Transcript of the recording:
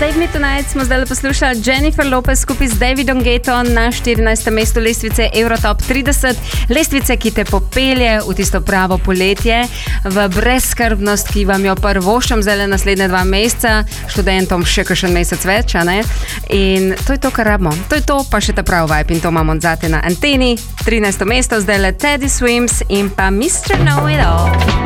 Save Me Tonight smo zdaj poslušali Jennifer Lopez skupaj z Davidom Guettom na 14. mestu lestvice Eurotop 30. Lestvice, ki te popelje v tisto pravo poletje, v brezskrbnost, ki vam jo prvoščam zdaj naslednje 2 meseca, študentom še kakšen mesec več, a ne? In to je to, kar rabimo. To je to, pa še ta prav vibe in to imamo odzate na anteni. 13. mesto zdaj le Teddy Swims in pa Mr. Know It All.